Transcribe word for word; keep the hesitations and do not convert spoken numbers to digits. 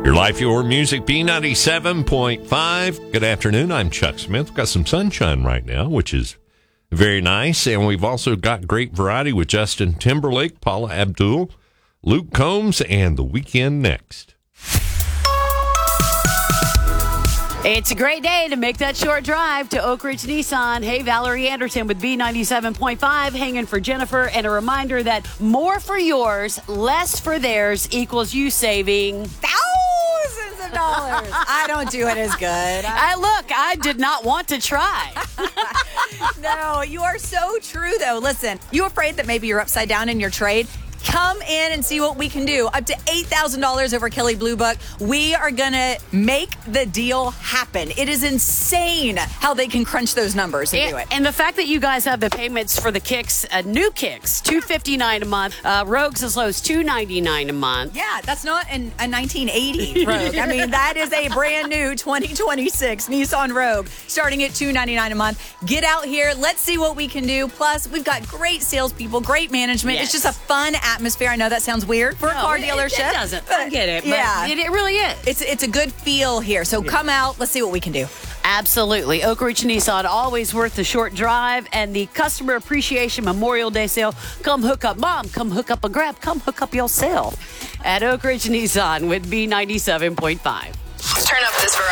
Your life, your music, B ninety-seven point five. Good afternoon. I'm Chuck Smith. We've got some sunshine right now, which is very nice. And we've also got great variety with Justin Timberlake, Paula Abdul, Luke Combs, and The Weeknd next. It's a great day to make that short drive to Oak Ridge Nissan. Hey, Valerie Anderson with B ninety-seven point five, hanging for Jennifer. And a reminder that more for yours, less for theirs equals you saving thousands of dollars. I don't do it as good. I, look, I did not want to try. No, you are so true, though. Listen, you afraid that maybe you're upside down in your trade? Come in and see what we can do. Up to eight thousand dollars over Kelley Blue Book. We are going to make the deal happen. It is insane how they can crunch those numbers and, and do it. And the fact that you guys have the payments for the kicks, uh, new kicks, two hundred fifty-nine dollars a month, uh, Rogues as low as two hundred ninety-nine dollars a month. Yeah, that's not an, a nineteen eighty Rogue. I mean, that is a brand new twenty twenty-six Nissan Rogue starting at two hundred ninety-nine dollars a month. Get out here. Let's see what we can do. Plus, we've got great salespeople, great management. Yes. It's just a fun atmosphere. I know that sounds weird for no, a car it, dealership. It doesn't. I get it. But yeah. It, it really is. It's, it's a good feel here. So yeah. Come out. Let's see what we can do. Absolutely. Oak Ridge Nissan, always worth the short drive. And the Customer Appreciation Memorial Day sale. Come hook up mom. Come hook up a grab. Come hook up yourself at Oak Ridge Nissan with B ninety-seven point five. Turn up this variety.